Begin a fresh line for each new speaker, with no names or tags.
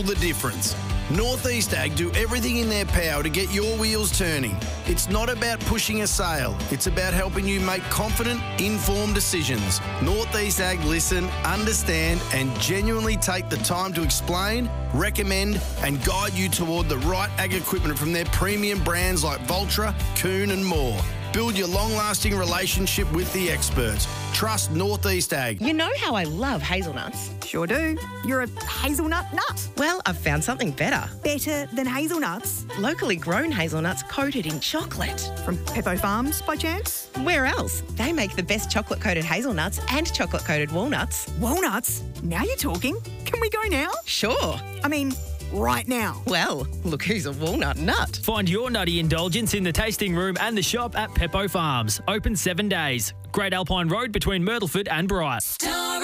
all the difference. Northeast Ag do everything in their power to get your wheels turning. It's not about pushing a sale. It's about helping you make confident, informed decisions. Northeast Ag listen, understand and genuinely take the time to explain, recommend and guide you toward the right ag equipment from their premium brands like Valtra, Kuhn and more. Build your long-lasting relationship with the experts. Trust Northeast Ag.
You know how I love hazelnuts?
Sure do. You're a hazelnut nut.
Well, I've found something better.
Better than hazelnuts.
Locally grown hazelnuts coated in chocolate.
From Peppo Farms, by chance?
Where else? They make the best chocolate-coated hazelnuts and chocolate-coated walnuts.
Walnuts? Now you're talking. Can we go now?
Sure.
I mean, right now.
Well, look who's a walnut nut.
Find your nutty indulgence in the tasting room and the shop at Peppo Farms. Open 7 days. Great Alpine Road between Myrtleford and Bright.